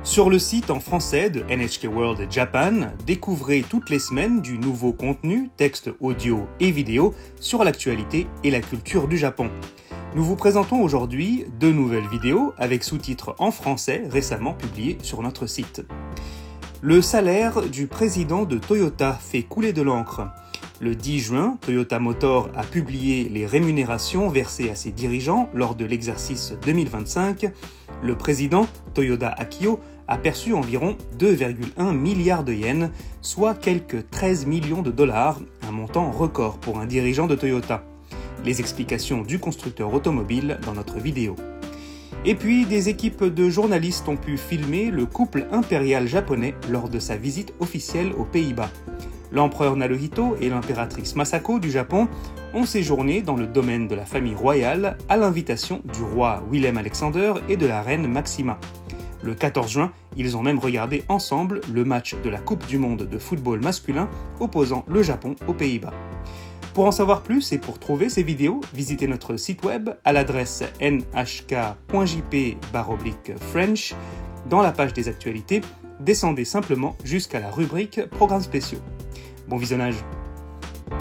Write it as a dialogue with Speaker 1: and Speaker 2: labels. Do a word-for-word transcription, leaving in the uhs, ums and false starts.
Speaker 1: Sur le site en français de N H K World Japan, découvrez toutes les semaines du nouveau contenu, texte audio et vidéo, sur l'actualité et la culture du Japon. Nous vous présentons aujourd'hui deux nouvelles vidéos avec sous-titres en français récemment publiées sur notre site. Le salaire du président de Toyota fait couler de l'encre. Le dix juin, Toyota Motor a publié les rémunérations versées à ses dirigeants lors de l'exercice deux mille vingt-cinq. Le président, Toyoda Akio, a perçu environ deux virgule un milliards de yens, soit quelques treize millions de dollars, un montant record pour un dirigeant de Toyota. Les explications du constructeur automobile dans notre vidéo. Et puis, des équipes de journalistes ont pu filmer le couple impérial japonais lors de sa visite officielle aux Pays-Bas. L'empereur Naruhito et l'impératrice Masako du Japon ont séjourné dans le domaine de la famille royale à l'invitation du roi Willem-Alexander et de la reine Maxima. Le quatorze juin, ils ont même regardé ensemble le match de la Coupe du monde de football masculin opposant le Japon aux Pays-Bas. Pour en savoir plus et pour trouver ces vidéos, visitez notre site web à l'adresse n h k point j p slash french. Dans la page des actualités, descendez simplement jusqu'à la rubrique Programmes spéciaux. Bon visionnage!